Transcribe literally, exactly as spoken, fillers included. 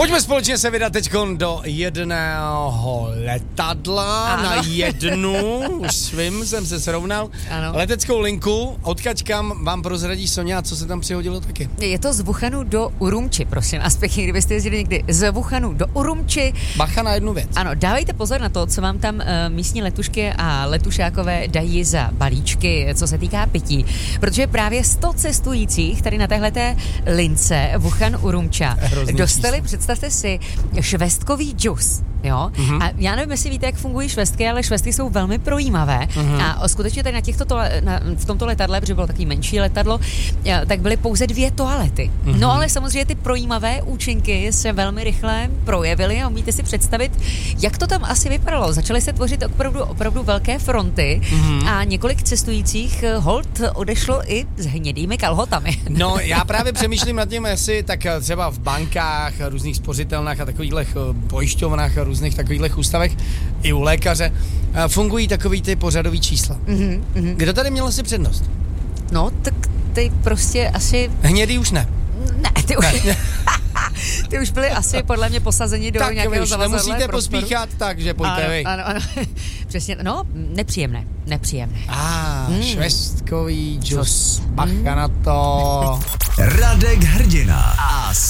Pojďme společně se vydat teďkon do jedného letadla ano. na jednu, už svým jsem se srovnal, ano. leteckou linku, odkaď kam vám prozradí Soňa, co se tam přihodilo taky. Je to z Wuhanu do Urumči, prosím, a pěkně, kdybyste jezdili někdy z Wuhanu do Urumči. Bacha na jednu věc. Ano, dávejte pozor na to, co vám tam uh, místní letušky a letušákové dají za balíčky, co se týká pití, protože právě sto cestujících tady na téhleté lince Wuhan Urumča dostali, číslo. Představte si, švestkový džus. Jo? Mm-hmm. A já nevím, jestli víte, jak fungují švestky, ale švestky jsou velmi projímavé. Mm-hmm. A skutečně tady na těchto to, na, v tomto letadle, protože bylo takový menší letadlo, tak byly pouze dvě toalety. Mm-hmm. No ale samozřejmě ty projímavé účinky se velmi rychle projevily a umíte si představit, jak to tam asi vypadalo. Začaly se tvořit opravdu, opravdu velké fronty mm-hmm. a několik cestujících hold odešlo i s hnědými kalhotami. No, já právě přemýšlím nad tím, jestli tak třeba v bankách, různých spořitelnách a takových pojišťovnách a různých takových ústavech i u lékaře fungují takový ty pořadový čísla. Mm-hmm, mm-hmm. Kdo tady měl asi přednost? No, tak ty prostě asi... Hnědý už ne. Ne, ty už... Ne. Ty už byly asi podle mě posazeni do tak nějakého zavazadla. Tak nemusíte pospíchat, takže pojďte vy. Ano, ano, přesně, no, nepříjemné, nepříjemné. A ah, mm. švestkový džus, bacha na to. Radek Hrdina a